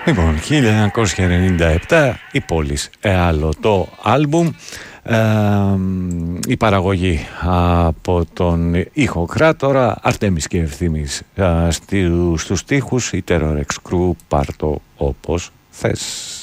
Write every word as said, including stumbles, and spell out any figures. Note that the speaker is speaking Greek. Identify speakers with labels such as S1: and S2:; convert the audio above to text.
S1: Λοιπόν, χίλια εννιακόσια ενενήντα επτά, η Πόλης Εάλο το άλμπουμ, ε, η παραγωγή από τον ηχοκράτορα Αρτέμις και Ευθύμης, ε, στους στίχους, η Terror X Crew, πάρ' το όπως θες.